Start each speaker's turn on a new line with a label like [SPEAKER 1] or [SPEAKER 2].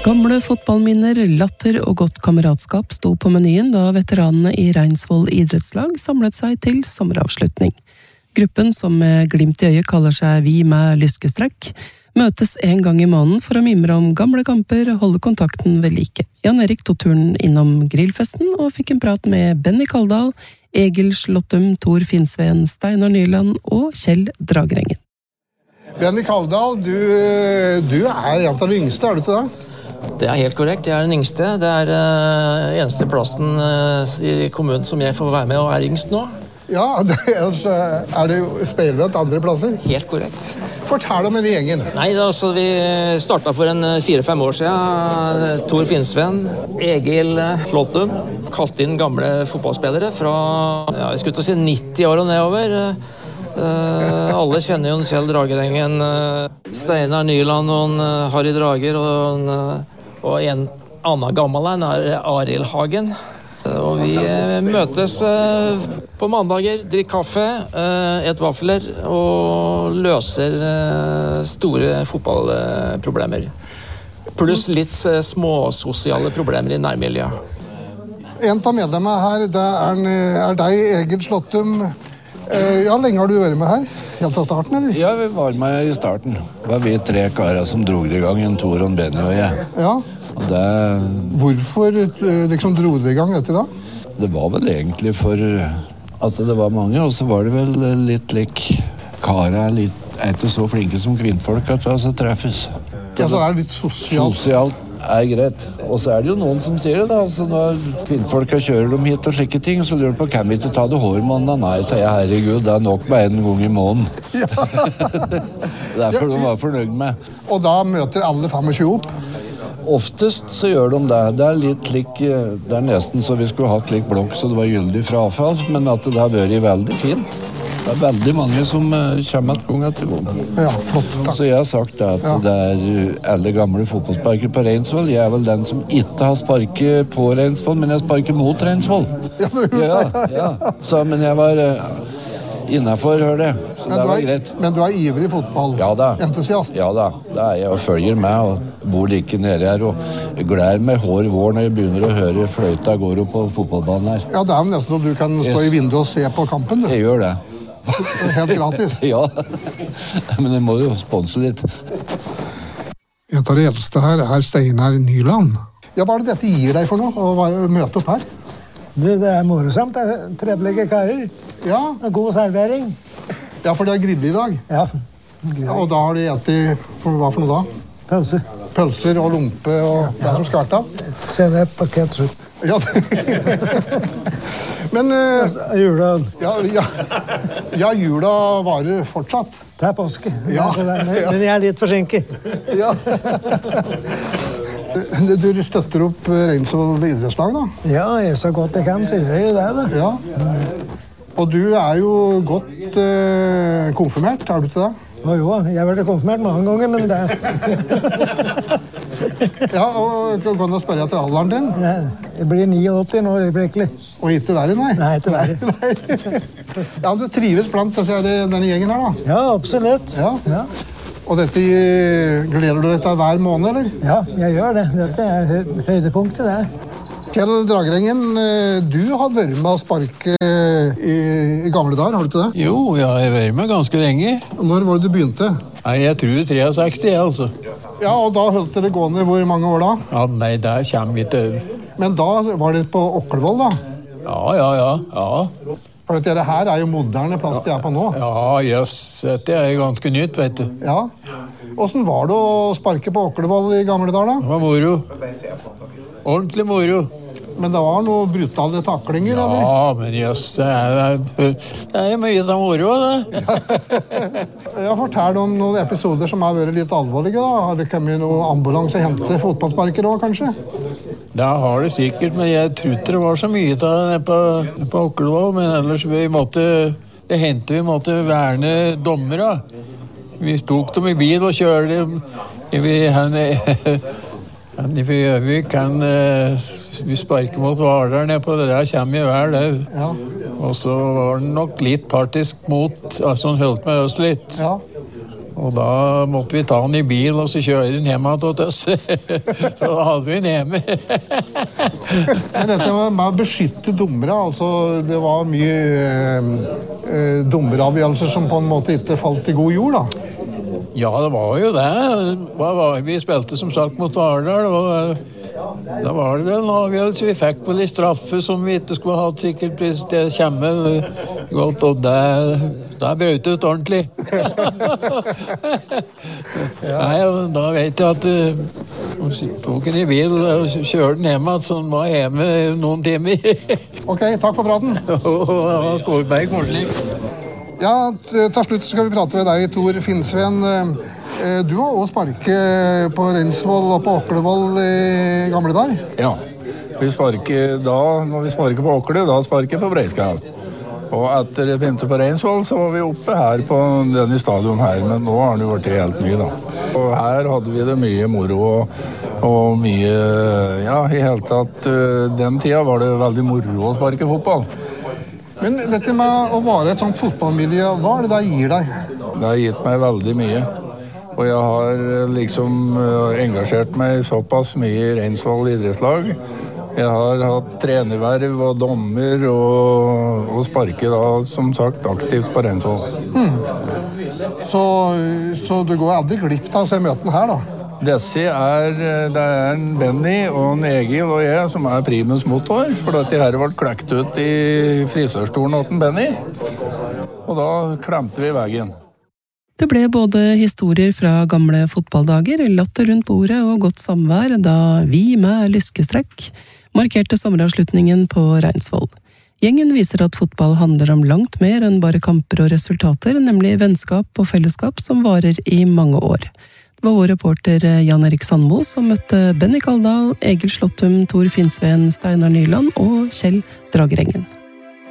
[SPEAKER 1] Gamle fotballminner, latter og godt kameratskap sto på menyen da veteranene i Reinsvoll idrettslag samlet seg til sommeravslutning. Gruppen, som med glimt i øyet kaller seg Vi med lyskestrekk, møtes en gang i måneden for å mimre om gamle kamper, holde kontakten ved like. Jan Erik tok turen innom grillfesten og fikk en prat med Benny Kaldal, Egil Slåttum, Tor Finsveen, Steinar Nyland og Kjell Dragrengen.
[SPEAKER 2] Benny Kaldal, du er en av de yngste, er du ikke det?
[SPEAKER 3] Det er helt korrekt, jeg er den yngste. Det er eneste plassen i kommunen som jeg får være med og er yngst nå.
[SPEAKER 2] Ja, ellers er det spiller til andre plasser?
[SPEAKER 3] Helt korrekt.
[SPEAKER 2] Fortell om denne gjengen.
[SPEAKER 3] Nei, altså, vi startet for 4-5 år siden. Tor Finsveen, Egil Slåttum, kalt inn gamle fotballspillere fra, jeg skulle til å si 90 år og nedover. Alle kjenner jo Kjell Dragrengen, Steinar Nyland og Harry Drager og en annen gammel er Arild Hagen. Og vi møtes på mandager, drikker kaffe, et vafler og løser store fotballproblemer. Pluss litt små sosiale problemer i nærmiljøet.
[SPEAKER 2] En av medlemmene her, det er deg, Egil Slåttum. Ja, lenge har du vært med her? Helt av starten, eller?
[SPEAKER 4] Ja, vi var med i starten. Det var vi 3 karer som drog det i gang, en Tor, en Benny og jeg.
[SPEAKER 2] Ja.
[SPEAKER 4] Og det...
[SPEAKER 2] Hvorfor liksom drog det i gang dette da?
[SPEAKER 4] Det var vel egentlig for at det var mange, og så var det vel litt lik karer er ikke så flinke som kvinnfolk at vi altså treffes.
[SPEAKER 2] Ja, så er det litt sosialt.
[SPEAKER 4] Sosialt er greit. Og så er det jo noen som sier det da, altså når kvinnfolk kjører dem hit og slike ting, så lurer de på, kan vi ikke ta det hårmåneden? Nei, sier jeg, herregud, det er nok med en gang i måneden. Ja. Derfor de var fornøyd med.
[SPEAKER 2] Og da møter alle 25 opp?
[SPEAKER 4] Oftest så gjør de det. Det er litt lik, det er nesten så vi skulle hatt lik blokk så det var gyldig frafall, men at det har vært veldig fint. Det er veldig mange som kommer et gang etter gang.
[SPEAKER 2] Ja, flott. Takk.
[SPEAKER 4] Så jeg har sagt at det er alle gamle fotballsparker på Reinsvoll. Jeg er vel den som ikke har sparket på Reinsvoll, men jeg sparker mot Reinsvoll. Ja. Så, men jeg var innenfor, hør det. Så det var greit.
[SPEAKER 2] Men du er ivrig fotballentusiast?
[SPEAKER 4] Ja da, det er jeg og følger med og bor like nede her og gleder meg hår vår når jeg begynner å høre fløyta går opp på fotballbanen her.
[SPEAKER 2] Ja, det er nesten at du kan stå i vinduet og se på kampen, du.
[SPEAKER 4] Jeg gjør det.
[SPEAKER 2] Helt gratis.
[SPEAKER 4] Ja, men jeg må jo sponse litt.
[SPEAKER 2] En av de eldste her er Steinar Nyland. Ja, hva er det dette gir deg for noe, å møte opp her?
[SPEAKER 5] Det er morsomt, det er trevelige karer.
[SPEAKER 2] Ja.
[SPEAKER 5] God servering.
[SPEAKER 2] Ja, for det er grill i dag.
[SPEAKER 5] Ja.
[SPEAKER 2] Og da har de ettet, hva for noe da?
[SPEAKER 5] Pølser.
[SPEAKER 2] Pølser og lompe og det som skal ta.
[SPEAKER 5] Senep og ketchup.
[SPEAKER 2] Ja, men...
[SPEAKER 5] Jula.
[SPEAKER 2] Ja, jula varer fortsatt.
[SPEAKER 5] Det er påske.
[SPEAKER 2] Ja.
[SPEAKER 5] Men jeg er litt forsinket.
[SPEAKER 2] Ja. Du støtter opp Reinsvoll idrettslag, da?
[SPEAKER 5] Ja, jeg så godt jeg kan, så gjør jeg jo det, da.
[SPEAKER 2] Ja. Og du er jo godt konfirmert, er du ikke det?
[SPEAKER 5] Jo, jeg har vært konfirmert mange ganger, men det
[SPEAKER 2] Ja, og kan du spørre etter alderen din?
[SPEAKER 5] Nei, jeg blir 89 nå, øyeblikkelig.
[SPEAKER 2] Og ikke verre, nei?
[SPEAKER 5] Nei, ikke verre.
[SPEAKER 2] Ja, du trives blant denne gjengen her, da?
[SPEAKER 5] Ja, absolutt.
[SPEAKER 2] Ja. Og dette gleder du deg til hver måned, eller?
[SPEAKER 5] Ja, jeg gjør det. Dette er høydepunktet, det.
[SPEAKER 2] Kjell Dragrengen, du har vært med å sparke i gamle dager, har du ikke det?
[SPEAKER 6] Jo, jeg har vært med ganske lenge.
[SPEAKER 2] Når var det du begynte?
[SPEAKER 6] Nei, jeg tror 63, altså.
[SPEAKER 2] Ja, og da holdt dere gående hvor mange år da?
[SPEAKER 6] Ja, nei, der kommer vi til.
[SPEAKER 2] Men da var det på Oklevoll, da?
[SPEAKER 6] Ja.
[SPEAKER 2] For dette her er jo moderne plass de er på nå.
[SPEAKER 6] Ja, jøss, det er ganske nytt, vet du.
[SPEAKER 2] Ja. Hvordan var det å sparke på Oklevoll i gamle dager, da?
[SPEAKER 6] Det var moro. Ordentlig moro.
[SPEAKER 2] Men det var noen brutale taklinger, eller?
[SPEAKER 6] Ja, men jøss, det er mye som moro, det.
[SPEAKER 2] Ja, fortell om noen episoder som har vært litt alvorlige, da. Har det kommet noen ambulanse og hentet fotballsparker også, kanskje?
[SPEAKER 6] Det har det sikkert, men jeg tror ikke det var så mye av det på Oklevoll, men ellers det hendte vi måtte verne dommer, da. Vi tok dem i bil og kjørte dem. For Gjøvik kan vi sparke mot Hvaler ned på det der, kommer i hver det.
[SPEAKER 2] Ja.
[SPEAKER 6] Og så var den nok litt partisk mot, altså hun holdt med oss litt.
[SPEAKER 2] Ja.
[SPEAKER 6] Og da måtte vi ta han i bil og så kjøre den hjemme til oss. Så da hadde vi den hjemme.
[SPEAKER 2] Dette med å beskytte dommere, altså det var mye dommeravgjørelser som på en måte ikke falt i god jord da?
[SPEAKER 6] Ja, det var jo det. Vi spilte som sagt mot Vardal, og da var det vel en avgjørelse. Vi fikk vel i straffe som vi ikke skulle ha hatt sikkert hvis det kommer godt, og det brøt ut ordentlig. Nei, da vet jeg at hun tok den i bil og kjørte den hjemme, så hun var hjemme noen timer.
[SPEAKER 2] Ok, takk for praten.
[SPEAKER 6] Og Kårberg Korsling.
[SPEAKER 2] Ja, til slutt skal vi prate med deg, Tor Finnsveen. Du har også sparket på Reinsvoll og på Åklevoll i gamle dager.
[SPEAKER 7] Ja, når vi sparker på Åkle, da sparker vi på Breiskall. Og etter jeg begynte på Reinsvoll, så var vi oppe her på denne stadion her, men nå har det jo vært helt mye da. Og her hadde vi det mye moro og mye, ja, i hele tatt, den tida var det veldig moro å sparke fotball.
[SPEAKER 2] Men dette med å være et sånt fotballmiljø, hva er det det gir deg?
[SPEAKER 7] Det har gitt meg veldig mye. Og jeg har liksom engasjert meg såpass mye i Reinsvoll idrettslag. Jeg har hatt trenerverv og dommer og sparket da, som sagt, aktivt på Reinsvoll.
[SPEAKER 2] Så du går aldri glipp av å se møtene her da?
[SPEAKER 7] Det er en Benny og en Egil og jeg som er primus motor, for dette her ble klekt ut i frisørstolen åt en Benny. Og da klemte vi veggen.
[SPEAKER 1] Det ble både historier fra gamle fotballdager, latter rundt bordet og godt samvær da vi med lyskestrekk markerte sommeravslutningen på Reinsvoll. Gjengen viser at fotball handler om langt mer enn bare kamper og resultater, nemlig vennskap og fellesskap som varer i mange år. Det var vår reporter Jan Erik Sandmo som møtte Benny Kaldal, Egil Slåttum, Tor Finnsveen, Steinar Nyland og Kjell Dragerengen.